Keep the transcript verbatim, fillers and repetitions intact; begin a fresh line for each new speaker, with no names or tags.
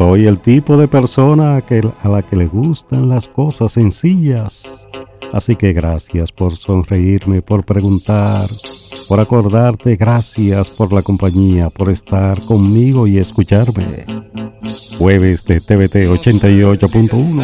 Soy el tipo de persona que, a la que le gustan las cosas sencillas. Así que gracias por sonreírme, por preguntar, por acordarte. Gracias por la compañía, por estar conmigo y escucharme. Jueves de T V T ochenta y ocho punto uno.